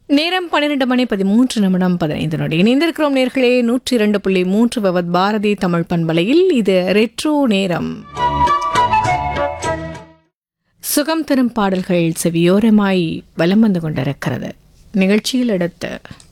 நேரம் 12:13 இணைந்திருக்கிறோம் நேர்களே. 102.3 விவத் பாரதி தமிழ் பண்பலையில் இது ரெட்ரோ நேரம். சுகம் தரும் பாடல்கள் செவியோரமாய் வலம் வந்து கொண்டிருக்கிறது. நிகழ்ச்சியில் அடுத்து